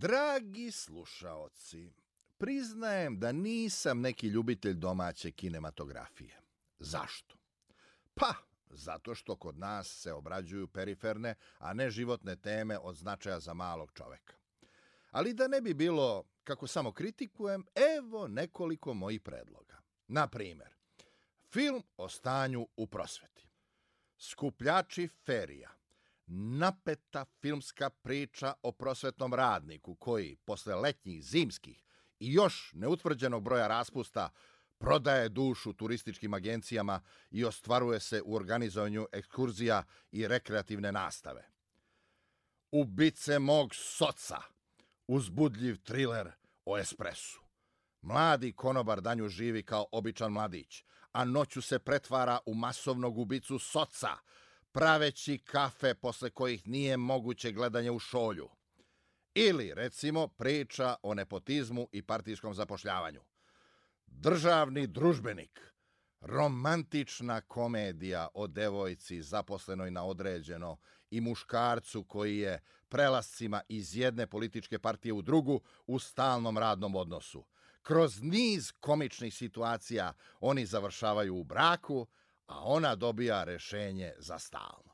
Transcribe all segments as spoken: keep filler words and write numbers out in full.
Dragi slušaoci, priznajem da nisam neki ljubitelj domaće kinematografije. Zašto? Pa, zato što kod nas se obrađuju periferne, a ne životne teme od značaja za malog čoveka. Ali da ne bi bilo kako samo kritikujem, evo nekoliko mojih predloga. Na primjer, film o stanju u prosveti. Skupljači ferija. Napeta filmska priča o prosvetnom radniku koji, posle letnjih, zimskih i još neutvrđenog broja raspusta, prodaje dušu turističkim agencijama i ostvaruje se u organizovanju ekskurzija i rekreativne nastave. Ubice mog soca. Uzbudljiv triler o espresu. Mladi konobar danju živi kao običan mladić, a noću se pretvara u masovnog ubicu soca, praveći kafe posle kojih nije moguće gledanje u šolju. Ili, recimo, priča o nepotizmu i partijskom zapošljavanju. Državni družbenik. Romantična komedija o devojci zaposlenoj na određeno i muškarcu koji je prelascima iz jedne političke partije u drugu u stalnom radnom odnosu. Kroz niz komičnih situacija oni završavaju u braku, a ona dobija rešenje za stalno.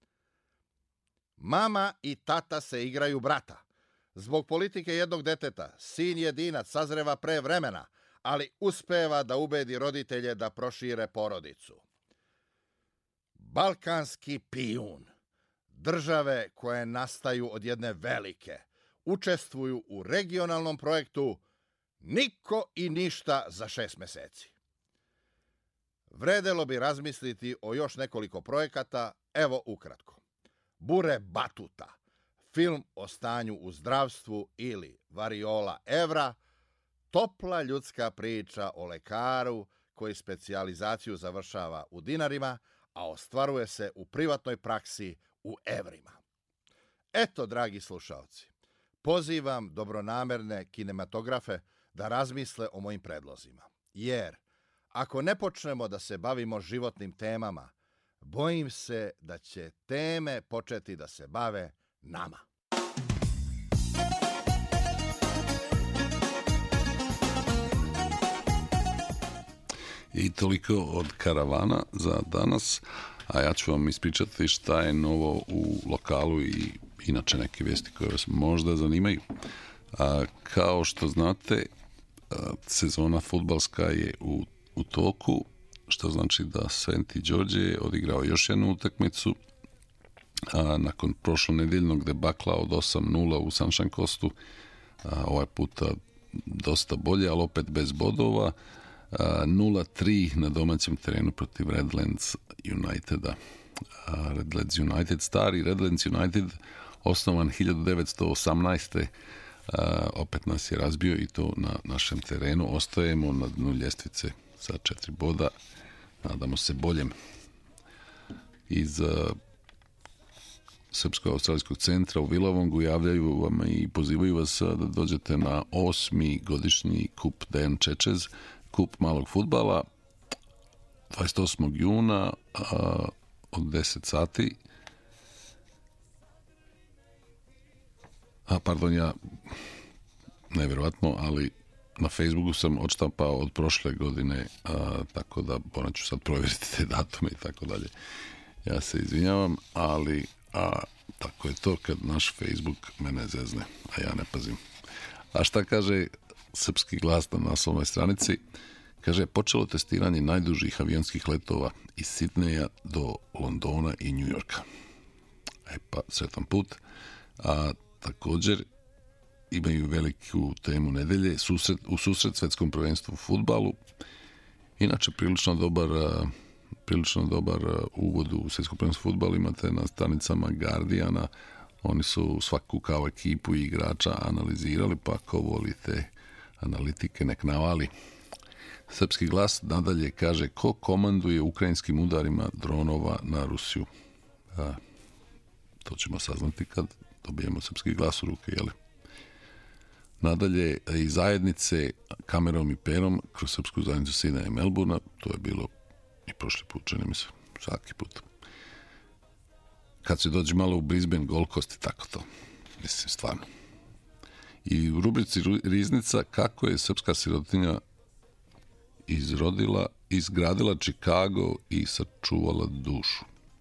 Mama i tata se igraju brata. Zbog politike jednog deteta, sin jedinac sazreva pre vremena, ali uspeva da ubedi roditelje da prošire porodicu. Balkanski pijun. Države koje nastaju od jedne velike učestvuju u regionalnom projektu Niko i ništa za šest meseci. Vredelo bi razmisliti o još nekoliko projekata, evo ukratko. Bure Batuta, film o stanju u zdravstvu ili Variola evra, topla ljudska priča o lekaru koji specijalizaciju završava u dinarima, a ostvaruje se u privatnoj praksi u evrima. Eto, dragi slušaoci, pozivam dobronamerne kinematografe da razmisle o mojim predlozima. Jer, ako ne počnemo da se bavimo životnim temama, bojim se da će teme početi da se bave nama. I toliko od karavana za danas, a ja ću vam ispričati šta je novo u lokalu i inače neke vijesti koje vas možda zanimaju. A, kao što znate, a, sezona fudbalska je u, u toku, što znači da Sventi Đorđe je odigrao još jednu utakmicu, a, nakon prošlonedjeljnog debakla od osam nula u Sunshine Coastu, a, ovaj puta dosta bolje, ali opet bez bodova. nula tri na domaćem terenu protiv Redlands Uniteda. Redlands United, stari Redlands United, osnovan hiljadu devetsto osamnaeste. Opet nas je razbio i to na našem terenu. Ostajemo na dnu ljestvice sa četiri boda. Nadamo se boljem. Iz Srpsko-australijskog centra u Vilavongu javljaju vam i pozivaju vas da dođete na osmi godišnji kup Dejan Čečez, kup malog fudbala, dvadeset osmog juna a, od deset sati. A, pardon, ja, nevjerovatno, ali na Facebooku sam odštampao od prošle godine, a, tako da ona ću sad provjeriti te datume i tako dalje. Ja se izvinjavam, ali a, tako je to kad naš Facebook mene zezne, a ja ne pazim. A šta kaže Srpski glas na naslovnoj stranici? Kaže, počelo testiranje najdužih avionskih letova iz Sidneja do Londona i Njujorka. E pa, sretan put. A također imaju veliku temu nedelje, susret, u susret svetskom prvenstvu u fudbalu. Inače, prilično dobar, prilično dobar uvod u svjetsko prvenstvo u fudbalu imate na stranicama Guardiana. Oni su svaku kao ekipu i igrača analizirali, pa ako volite analitike, nek navali. Srpski glas nadalje kaže ko komanduje ukrajinskim udarima dronova na Rusiju. A, to ćemo saznati kad dobijemo Srpski glas u ruke, jeli? Nadalje, i zajednice kamerom i perom kroz srpsku zajednicu Sidneja i Melbourna, to je bilo i prošli put, čini mi se, svaki put. Kad se dođe malo u Brisbane, Gold Coast i tako to. Mislim, stvarno. I u rubrici Riznica kako je srpska sirotinja izrodila, izgradila Čikago i sačuvala dušu.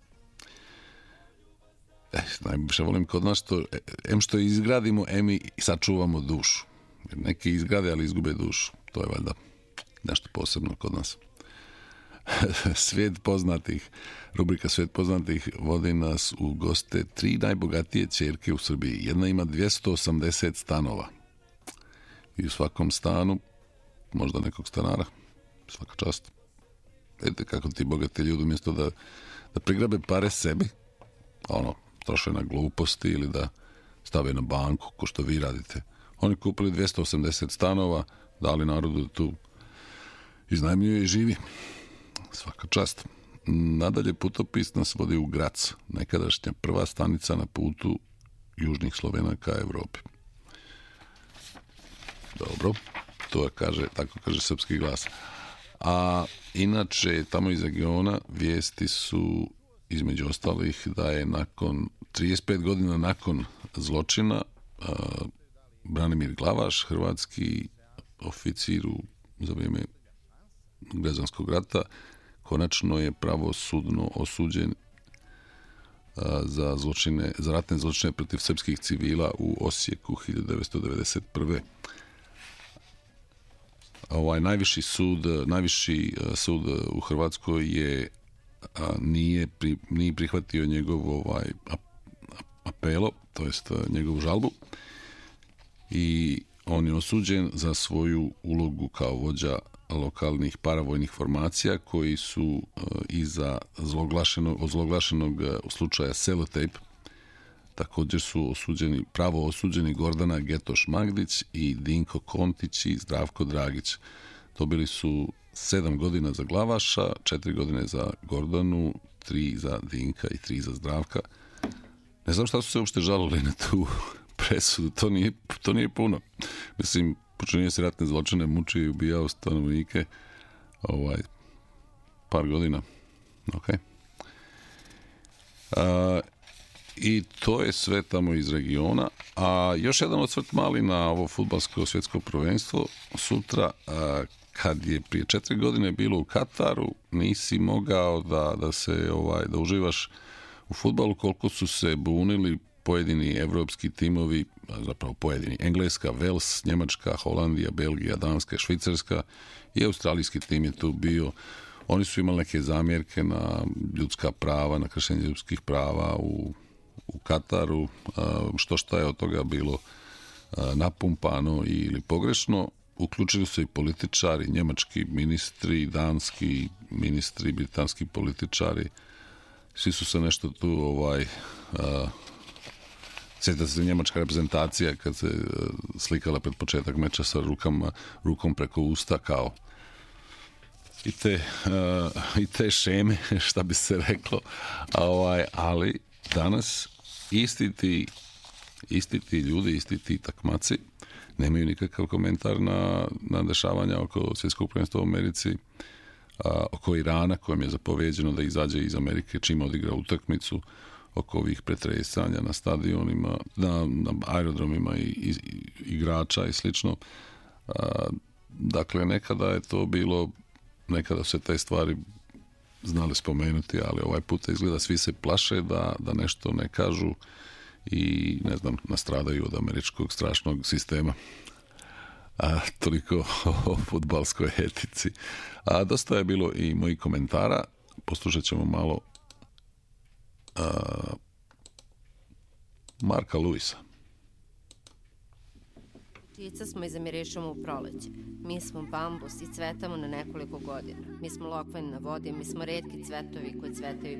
E, najviše volim kod nas što, em što izgradimo, em i sačuvamo dušu. Jer neki izgrade, ali izgube dušu. To je valjda nešto posebno kod nas. Svijet poznatih, rubrika Svijet poznatih vodi nas u goste tri najbogatije ćerke u Srbiji. Jedna ima dvjesto osamdeset stanova. I u svakom stanu, možda nekog stanara, svaka čast. Vidite kako ti bogati ljudi umjesto da, da prigrabe pare sebi, ono, troše na gluposti ili da stave na banku, ko što vi radite. Oni kupili dvjesto osamdeset stanova, dali narodu da tu iznajmljuje i živi. Svaka čast. Nadalje putopis nas vodi u Grac, nekadašnja prva stanica na putu južnih Slovena ka Evropi. Dobro, to kaže, tako kaže Srpski glas. A inače, tamo iz regiona vijesti su između ostalih da je nakon trideset pet godina nakon zločina uh, Branimir Glavaš, hrvatski oficir u, za vrijeme građanskog rata, konačno je pravosudno osuđen uh, za zločine, za ratne zločine protiv srpskih civila u Osijeku hiljadu devetsto devedeset prve. Ovaj najviši sud, najviši sud u Hrvatskoj je a, nije, pri, nije prihvatio njegov ovaj apelo, to jest njegovu žalbu, i on je osuđen za svoju ulogu kao vođa lokalnih paravojnih formacija koji su a, iza zloglašenog, ozloglašenog slučaja Selotejp. Također su osuđeni, pravo osuđeni Gordana Getoš Magdić i Dinko Kontić i Zdravko Dragić. Dobili su sedam godina za Glavaša, četiri godine za Gordanu, tri za Dinka i tri za Zdravka. Ne znam šta su se uopšte žalili na tu presudu, to nije, to nije puno. Mislim, počinio se ratne zločine, mučio i ubijao stanovnike ovaj, par godina. Ok. A, I to je sve tamo iz regiona. A još jedan osvrt mali na ovo fudbalsko svjetsko prvenstvo. Sutra, a, kad je prije četiri godine bilo u Kataru, nisi mogao da, da se ovaj, da uživaš u fudbalu, koliko su se bunili pojedini evropski timovi, zapravo pojedini, Engleska, Vels, Njemačka, Holandija, Belgija, Danska, Švicarska i australijski tim je tu bio. Oni su imali neke zamjerke na ljudska prava, na kršenje ljudskih prava u u Kataru, što šta je od toga bilo napumpano ili pogrešno. Uključili su i političari, njemački ministri, danski ministri, britanski političari. Svi su se nešto tu ovaj sjetite se njemačka reprezentacija kad se slikala pred početak meča sa rukama, rukom preko usta kao i te, uh, i te šeme, šta bi se reklo, a ovaj, ali danas isti ti, isti ti ljudi, isti ti takmaci nemaju nikakav komentar na, na dešavanja oko svjetskog prvenstva u Americi, a, oko Irana kojem je zapoveđeno da izađe iz Amerike čim odigra utakmicu, oko ovih pretresanja na stadionima, na, na aerodromima i, i, i igrača i slično. A, dakle, nekada je to bilo, nekada se te stvari znali spomenuti, ali ovaj put izgleda svi se plaše da, da nešto ne kažu i, ne znam, nastradaju od američkog strašnog sistema. A, toliko o fudbalskoj etici. A dosta je bilo i mojih komentara. Poslušat ćemo malo a, Marka Luisa. Ptica smo i zamirišemo u proleće. Mi smo bambus i cvetamo na nekoliko godina. Mi smo lokvanj na vodi, mi smo retki cvetovi koji cvetaju